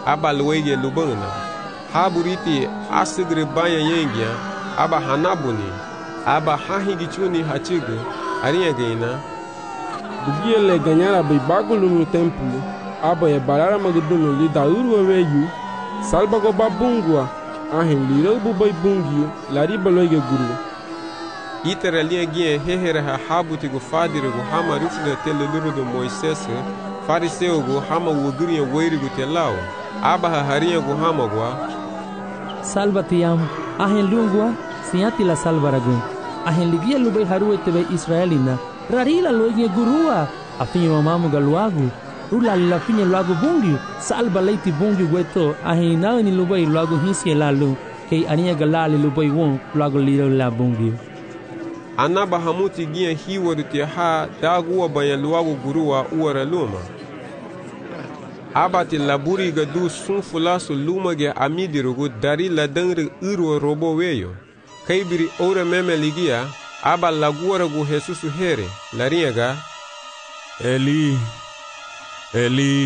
aba luege lubana. Haburiti asigre banya yengia, aba hanabuni, aba hahigichuni hachigu, ariagina. Dugia le ganhara bai bagulho no templo, aba e barara magduno li dauru aveyu, salba go babungua, ahen lira bubai bungio, lari baloige guru. Itera linha hehera habuti go fadire go hama rufle teleluru do Moisés, fariseu go hama wogurinha weiri go telao, aba harinha go hama go. Salva te amo, ahen lungua, siati la salvaragun, ahen ligia lubai haru etebe Israelina, rarila loige gurua, afinho amamu galuagu, rula la finha luagu bungio, salva leite bungio gueto, ahen naani lubai luagu hinsi lalu, kei arinha galali lubai won, luagu liro la bungio. Anaba hamuti ginha hiwaru te ha dagua banha luagu gurua uara luma. Abati laburi gadu sunfulasu luma ge amidirugu dari ladangri urwa robo weyo. Kaibiri ora meme ligia, aba laguara gu Jesusu here, laringa. Eli, Eli,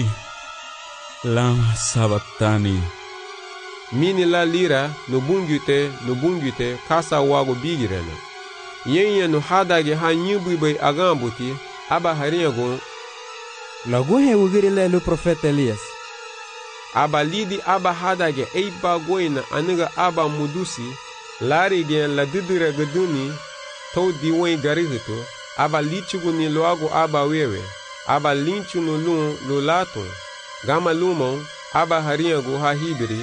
lama sabachthani. Mini la lira, no bungite, kasa wago bigirena. Yenye no hadage ha nyubu bai agambuti, aba haringa gu. Lagu he wugiri le profeta Elias. Aba lidi aba hadage eiba goina aniga aba mudusi, lari gen la didira gaduni, to diwen garihito, aba lichugu ni loago aba wewe, aba linchu no lun lo laton, gama lumon, aba haringa ha hibiri.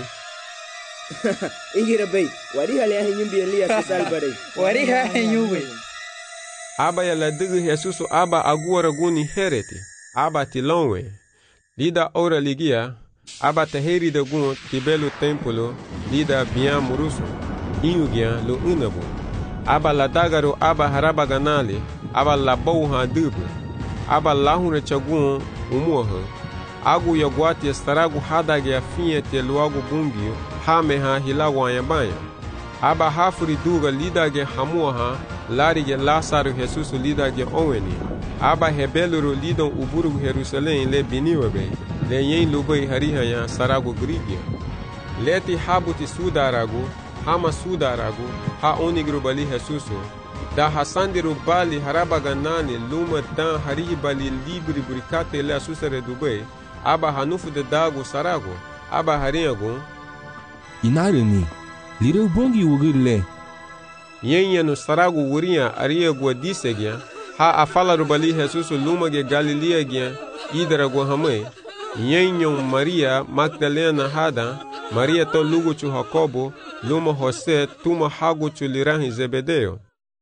Ingira bay, wariha le nyumbi Elias salbare. Wariha nyumbi. Aba ya la digi Jesusu aba aguara guni hereti. Aba tilonwe, lida ora ligia, aba taheri da gun tibelo templo, lida bian murusu, inugian lo unabu. Aba la dagaro aba haraba ganale, aba la bouha dubu, aba lahune chagun umuha. Agu ya guati estaragu hadage a finha te luagu bungio, hameha hilawanya banya. Aba hafuri duga lidage hamuaha, larige Lázaro Jesusu lidage oweni. Aba hebeluru lidon uburu Jerusalém le biniwabe, le yen lubai harihanya saragu grigia. Leti habuti sudaragu, hama sudaragu, ha onigru bali Jesusu. Da hasandiru bali harabaganani luma dan harihi bali libri burikate le asusare dubai, aba hanufu de dagu saragu, aba harinhagu. Inarani, liru bongi wugirle. Yen no saragu wurinha ariagu disegia, ha afalaru bali Jesusu luma ge Galilea gia, idaragu hamai, Yenyon Maria Magdalena hada, Maria to luguchu Jacobo, luma José tuma haguchu lirahi Zebedeo.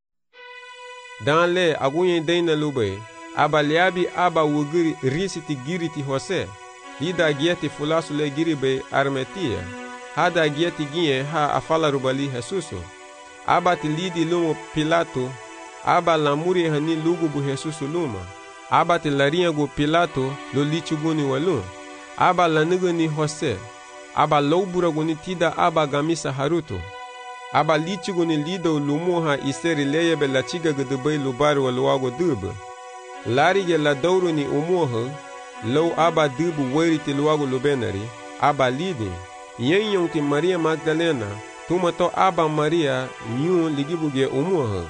Dan le agunyen deina lube, aba liabi aba wugiri risiti giriti José, lida gieti fulasu le giribe armetia, hada gieti gien ha afalaru bali Jesusu. Aba tilidi lumo Pilato, aba lamuri hani lugubu Jesusu luma. Aba tilarinhagu Pilato lo lichuguni walun. Aba lanuguni José. Aba louburagu tida aba gamisa haruto. Aba lichuguni lido lumuha iseri leyebe la chiga gudubai lubar waluago dubu. Larige la douruni umuha, low aba dubu weriti luago lubenari. Aba lidi, yenyon ti Maria Magdalena, tumato aba Maria nyun ligibuge umuha.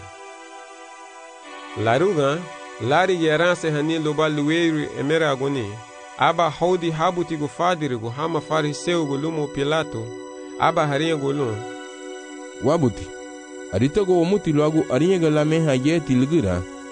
Laruga, larige ranse hani luba luweiri emeraguni. Aba haudi habutigu fadirigu hama fariseugu lumo Pilato. Aba harinhagu lum. Wabuti, aritago omuti luagu arinhaga la meha yeti ligira.